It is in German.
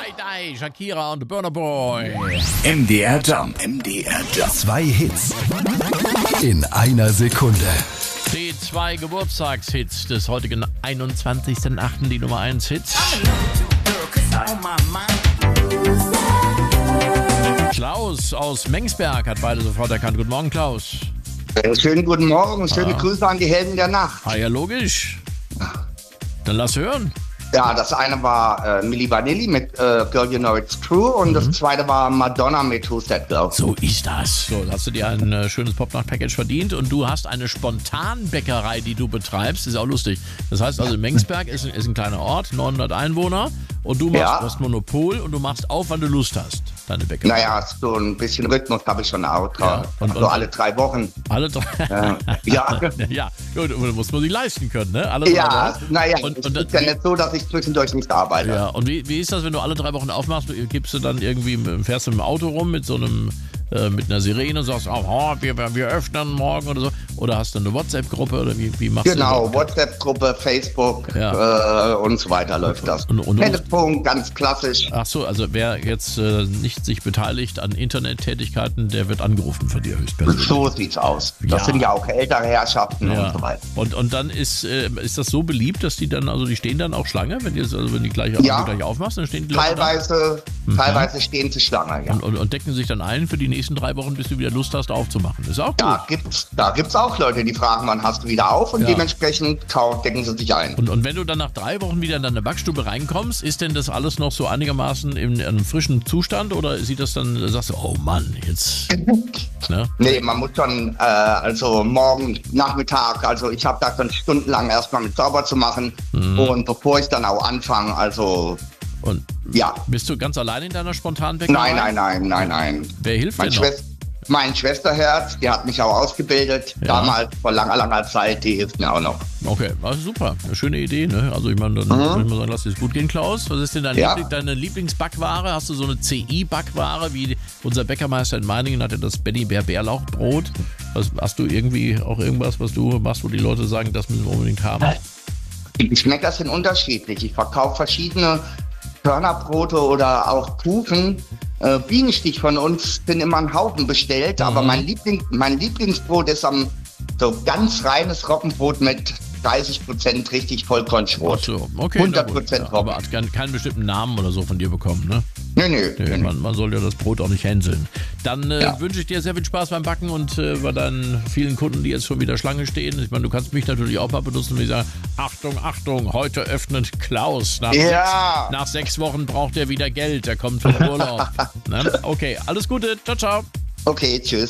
Day, Shakira und Burna Boy. MDR Jump. MDR Jump. 2 Hits in einer Sekunde. Die 2 Geburtstagshits des heutigen 21.08. Die Nummer 1 Hits. Klaus aus Mengsberg hat beide sofort erkannt. Guten Morgen, Klaus. Schönen guten Morgen, schöne Grüße an die Helden der Nacht. Ah ja, logisch. Dann lass hören. Ja, das eine war Milli Vanilli mit Girl You Know It's True und das zweite war Madonna mit Who's That Girl. So ist das. So, hast du dir ein schönes Pop-Nacht-Package verdient und du hast eine Spontanbäckerei, die du betreibst. Ist auch lustig. Das heißt also, Mengsberg ist ein kleiner Ort, 900 Einwohner und du hast Monopol und du machst auf, wann du Lust hast, deine Bäckerei. Naja, so ein bisschen Rhythmus habe ich schon auch. Ja, und alle 3 Wochen. Alle 3 Ja. Ja, gut, und muss man sich leisten können, ne? Alle 3 Ja, Wochen. naja, Und es ist ja nicht so, dass ich zwischendurch nicht arbeite. Ja, und wie ist das, wenn du alle 3 Wochen aufmachst? Gibst du dann irgendwie, fährst du mit dem Auto rum mit so einem, mit einer Sirene und sagst, wir öffnen morgen oder so? Oder hast du eine WhatsApp-Gruppe oder wie machst du das? Genau, WhatsApp-Gruppe, Facebook und so weiter läuft das. Und Telefon, ganz klassisch. Ach so, also wer jetzt nicht sich beteiligt an Internettätigkeiten, der wird angerufen von dir höchstpersönlich. So sieht's aus. Das sind ja auch ältere Herrschaften und so weiter. Und dann ist das so beliebt, dass die dann, also die stehen dann auch Schlange, wenn die gleich aufmachst, dann stehen die Leute Teilweise stehen sie Schlange, ja. Und decken sich dann ein für die nächsten 3 Wochen, bis du wieder Lust hast aufzumachen. Ist auch gut. Da gibt's auch Leute, die fragen, wann hast du wieder auf und dementsprechend decken sie sich ein. Und wenn du dann nach 3 Wochen wieder in deine Backstube reinkommst, ist denn das alles noch so einigermaßen in einem frischen Zustand oder sieht das dann, sagst du, oh Mann, jetzt... Ne? Nee, man muss schon, also morgen Nachmittag, also ich habe da schon stundenlang erstmal mit sauber zu machen und bevor ich dann auch anfange, also... Und ja. Bist du ganz allein in deiner spontanen Bäckerei? Nein. Wer hilft dir noch? Mein Schwesterherz, die hat mich auch ausgebildet, damals vor langer Zeit, die hilft mir auch noch. Okay, also super, eine schöne Idee, ne? Also ich meine, dann muss ich mal sagen, lass es gut gehen, Klaus. Was ist denn deine Lieblingsbackware? Hast du so eine CI-Backware, wie unser Bäckermeister in Meiningen hatte das Benny Bär Bärlauchbrot? Hast du irgendwie auch irgendwas, was du machst, wo die Leute sagen, das müssen wir unbedingt haben? Die Geschmäcker sind unterschiedlich. Ich verkaufe verschiedene Körnerbrote oder auch Kuchen. Bienenstich von uns sind immer ein Haufen bestellt, aber mein Lieblingsbrot ist so ganz reines Roggenbrot mit 30% richtig Vollkornschrot. Ach so, okay. 100% Roggen. Aber hat keinen bestimmten Namen oder so von dir bekommen, ne? Nee. Man soll ja das Brot auch nicht hänseln. Dann wünsche ich dir sehr viel Spaß beim Backen und bei deinen vielen Kunden, die jetzt schon wieder Schlange stehen. Ich meine, du kannst mich natürlich auch mal benutzen und mir sagen, Achtung, heute öffnet Klaus. Nach 6 Wochen braucht er wieder Geld, er kommt vom Urlaub. Ne? Okay, alles Gute, ciao. Okay, tschüss.